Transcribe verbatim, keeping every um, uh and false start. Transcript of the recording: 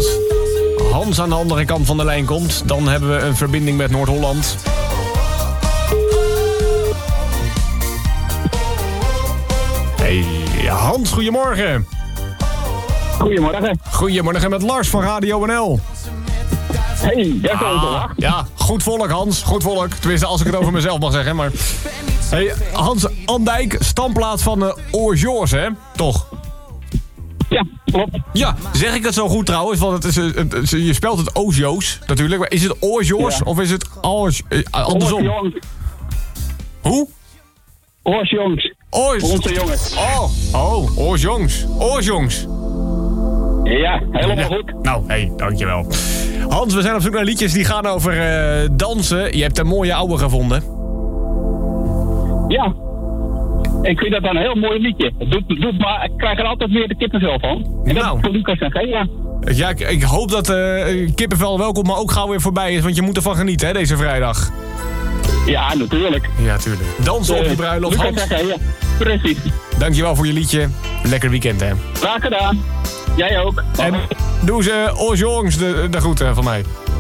als Hans aan de andere kant van de lijn komt, dan hebben we een verbinding met Noord-Holland. Hey, Hans, goedemorgen. Goedemorgen. Goedemorgen met Lars van Radio N L. Hey, daar zijn we Ah, ja, goed volk Hans, goed volk. Tenminste, als ik het over mezelf mag zeggen, maar... Hey, Hans Andijk, standplaats van uh, Oorjoors, hè? Toch? Ja, klopt. Ja, zeg ik dat zo goed trouwens? Want het is, het, het, je spelt het Oorjoos natuurlijk. Maar is het Oorjoors ja. of is het Oors, eh, andersom? Oorjongs. Hoe? Oorjongs. Oors. Onze jongens. Oh, oh, Oorjongs. Oorjongs. Ja, helemaal ja. goed. Nou, hé, hey, dankjewel. Hans, we zijn op zoek naar liedjes die gaan over uh, dansen. Je hebt een mooie ouwe gevonden. Ja. Ik vind dat een heel mooi liedje. Het doet, doet maar, ik krijg er altijd weer de kippenvel van. En nou. dat is Lucas en Gea. Ja, ik, ik hoop dat uh, kippenvel welkom, maar ook gauw weer voorbij is. Want je moet ervan genieten, hè, deze vrijdag. Ja, natuurlijk. Ja, tuurlijk. Dansen op je bruiloft, Lucas Hans. en Gea. Precies. Dankjewel voor je liedje. Lekker weekend, hè. Graag gedaan. Jij ook. En doe ze Oorjongs de, de groeten van mij.